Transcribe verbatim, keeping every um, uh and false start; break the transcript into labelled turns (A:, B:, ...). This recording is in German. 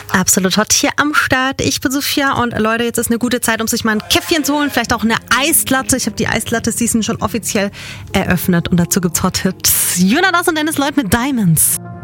A: Absolut hot hier am Start. Ich bin Sophia und Leute, jetzt ist eine gute Zeit, um sich mal ein Käffchen zu holen, vielleicht auch eine Eislatte. Ich habe die Eislatte-Season schon offiziell eröffnet und dazu gibt's Hot Hits. Jonas und Dennis Lloyd mit Diamonds.